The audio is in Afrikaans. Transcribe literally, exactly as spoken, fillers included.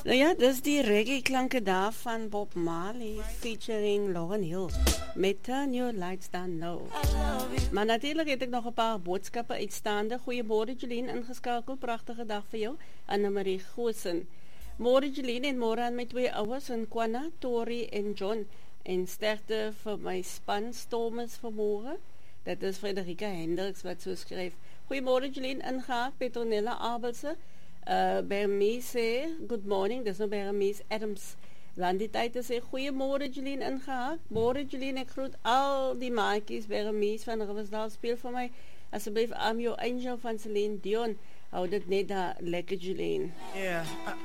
Nou ja, dis die reggae klanke daar van Bob Marley featuring Lauryn Hill met Turn Your Lights Down Low. Maar natuurlijk het ek nog 'n paar boodskappe uitstaande. Goeiemôre Jolien, ingeskakel, pragtige dag vir jou. Anne-Marie Goosen. Môre Jolien en môre aan my twee ouers in Kwana, Tori en John. En sterkte vir my span Stormers vanmôre. Dit is Frederika Hendricks wat so skryf. Goeiemôre Jolien, ingehaak, Petronella Abelse. Uh, Bermise sê, good morning, dis nou Bermise Adams. Landiteit sê, goeiemôre Jolien, ingehaak. Môre Jolien, ek groet al die maatjies. Bermise van Riversdal, speel vir my asseblief I'm Your Angel van Celine Dion. Hou dit net daar, lekker Jolien. Yeah,